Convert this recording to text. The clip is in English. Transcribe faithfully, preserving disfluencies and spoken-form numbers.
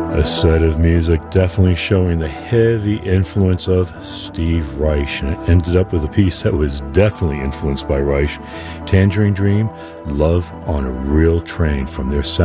A set of music definitely showing the heavy influence of Steve Reich, and it ended up with a piece that was definitely influenced by Reich, Tangerine Dream, Love on a Real Train, from their